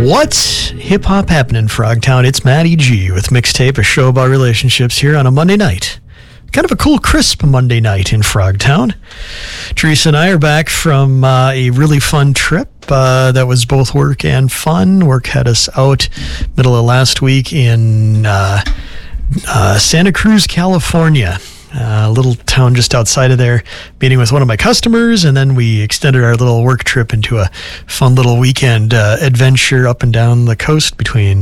What's hip-hop happening, Frogtown? It's Matty G with Mixtape, a show about relationships here on a Monday night. Kind of a cool, crisp Monday night in Frogtown. Teresa and I are back from a really fun trip that was both work and fun. Work had us out middle of last week in Santa Cruz, California. A little town just outside of there, meeting with one of my customers, and then we extended our little work trip into a fun little weekend adventure up and down the coast between,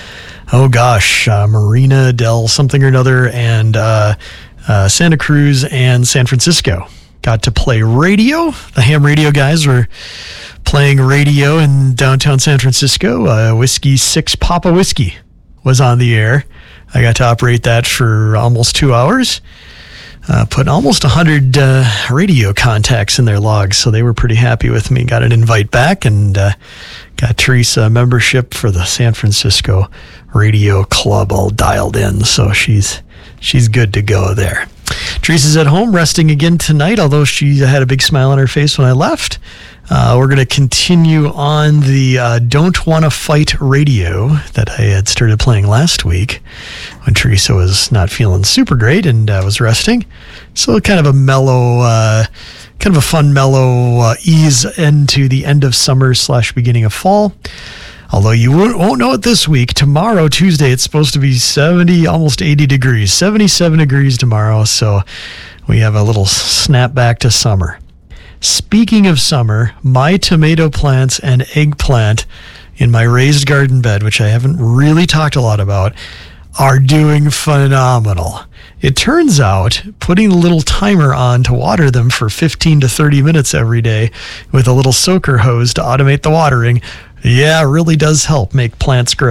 Marina del something or another, and Santa Cruz and San Francisco. Got to play radio. The ham radio guys were playing radio in downtown San Francisco. Whiskey 6 Papa Whiskey was on the air. I got to operate that for almost 2 hours. Put almost 100 radio contacts in their logs, so they were pretty happy with me. Got an invite back and got Teresa a membership for the San Francisco Radio Club all dialed in, so she's good to go there. Teresa's at home resting again tonight, although she had a big smile on her face when I left. We're going to continue on the Don't Wanna Fight radio that I had started playing last week when Teresa was not feeling super great and was resting. So kind of a mellow, fun mellow ease into the end of summer / beginning of fall. Although you won't know it this week. Tomorrow, Tuesday, it's supposed to be 70, almost 80 degrees. 77 degrees tomorrow, so we have a little snap back to summer. Speaking of summer, my tomato plants and eggplant in my raised garden bed, which I haven't really talked a lot about, are doing phenomenal. It turns out putting the little timer on to water them for 15 to 30 minutes every day with a little soaker hose to automate the watering, really does help make plants grow.